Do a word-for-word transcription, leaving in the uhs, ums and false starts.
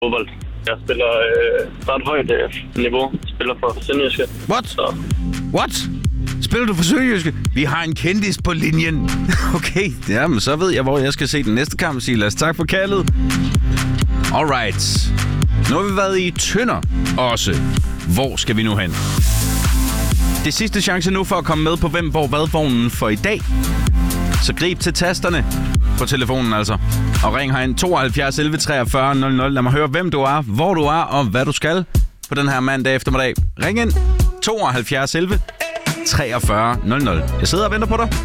fodbold. Jeg spiller øh, ret højt øh, niveau. Spiller for Sønderjyske. What? Så. What? Spiller du for Sønderjyske? Vi har en kendis på linjen. Okay, jamen så ved jeg, hvor jeg skal se den næste kamp, Silas. Tak for kaldet. Alright. Nu har vi været i Tønder også. Hvor skal vi nu hen? Det sidste chance nu for at komme med på Hvem, Hvor, Hvad-vognen for i dag. Så grib til tasterne på telefonen altså. Og ring herind tooghalvfjerds elleve treogfyrre nul nul. Lad mig høre, hvem du er, hvor du er og hvad du skal på den her mandag eftermiddag. Ring ind tooghalvfjerds elleve treogfyrre nul nul. Jeg sidder og venter på dig.